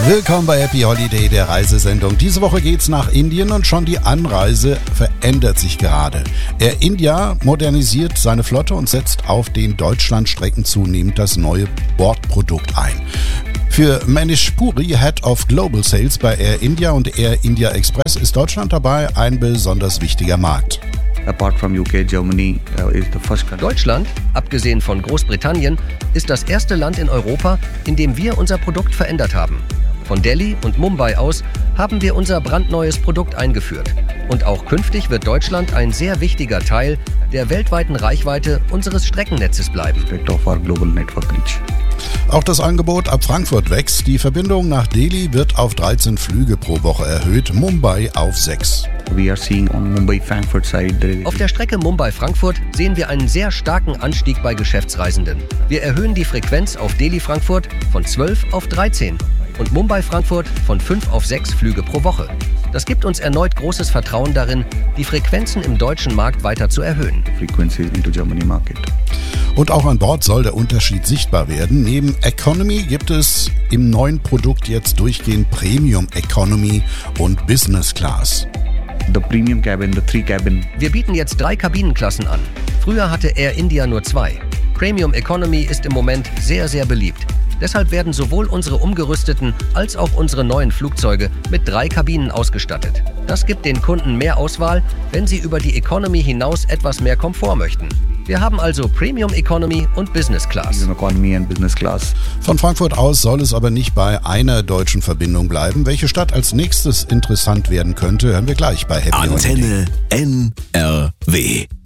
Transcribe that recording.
Willkommen bei Happy Holiday, der Reisesendung. Diese Woche geht's nach Indien und schon die Anreise verändert sich gerade. Air India modernisiert seine Flotte und setzt auf den Deutschlandstrecken zunehmend das neue Bordprodukt ein. Für Manish Puri, Head of Global Sales bei Air India und Air India Express, ist Deutschland dabei ein besonders wichtiger Markt. Apart from UK, Germany is the first country. Deutschland, abgesehen von Großbritannien, ist das erste Land in Europa, in dem wir unser Produkt verändert haben. Von Delhi und Mumbai aus haben wir unser brandneues Produkt eingeführt. Und auch künftig wird Deutschland ein sehr wichtiger Teil der weltweiten Reichweite unseres Streckennetzes bleiben. Of our global network reach. Auch das Angebot ab Frankfurt wächst. Die Verbindung nach Delhi wird auf 13 Flüge pro Woche erhöht, Mumbai auf 6. We are seeing on Mumbai-Frankfurt side. Auf der Strecke Mumbai-Frankfurt sehen wir einen sehr starken Anstieg bei Geschäftsreisenden. Wir erhöhen die Frequenz auf Delhi-Frankfurt von 12 auf 13 und Mumbai-Frankfurt von 5 auf 6 Flüge pro Woche. Das gibt uns erneut großes Vertrauen darin, die Frequenzen im deutschen Markt weiter zu erhöhen. Frequencies into Germany market. Und auch an Bord soll der Unterschied sichtbar werden. Neben Economy gibt es im neuen Produkt jetzt durchgehend Premium Economy und Business Class. The premium cabin, the 3 cabin. Wir bieten jetzt 3 Kabinenklassen an. Früher hatte Air India nur 2. Premium Economy ist im Moment sehr, sehr beliebt. Deshalb werden sowohl unsere umgerüsteten als auch unsere neuen Flugzeuge mit 3 Kabinen ausgestattet. Das gibt den Kunden mehr Auswahl, wenn sie über die Economy hinaus etwas mehr Komfort möchten. Wir haben also Premium Economy und Business Class. Economy and Business Class. Von Frankfurt aus soll es aber nicht bei einer deutschen Verbindung bleiben. Welche Stadt als nächstes interessant werden könnte, hören wir gleich bei Happy Holiday. Antenne NRW.